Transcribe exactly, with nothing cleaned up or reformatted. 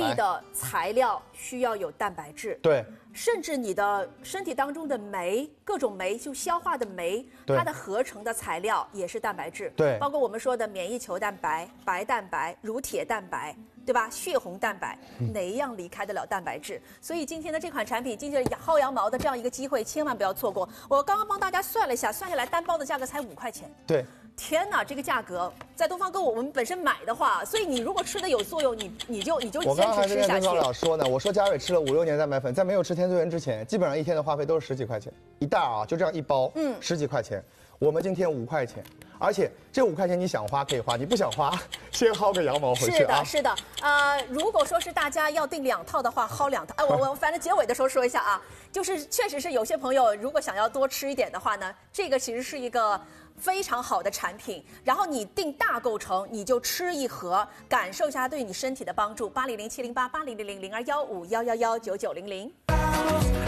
体的材料需要有蛋白质。 对。 甚至你的身体当中的酶，各种酶，就消化的酶，它的合成的材料也是蛋白质。 对， 包括我们说的免疫球蛋白、白蛋白、乳铁蛋白，对吧？血红蛋白， 嗯、 哪一样离开得了蛋白质？所以今天的这款产品，今天薅羊毛的这样一个机会，千万不要错过。我刚刚帮大家算了一下，算下来单包的价格才五块钱。 对。 天哪，这个价格在东方购物我们本身买的话，所以你如果吃的有作用，你你就你就坚持吃下去。 我刚刚还在跟高老说呢，我说佳蕊吃了五六年蛋白粉，在没有吃天萃人之前，基本上一天的花费都是十几块钱一袋啊，就这样一包，嗯，十几块钱。我们今天五块钱，而且这五块钱你想花可以花，你不想花，先薅个羊毛回去啊。 是的，是的，呃，如果说是大家要订两套的话，薅两套。哎、呃，我我反正结尾的时候说一下啊，就是确实是有些朋友如果想要多吃一点的话呢，这个其实是一个。 非常好的产品，然后你订大构成，你就吃一盒，感受一下对你身体的帮助。八零零七零八八零零零零二幺五幺幺幺九九零零。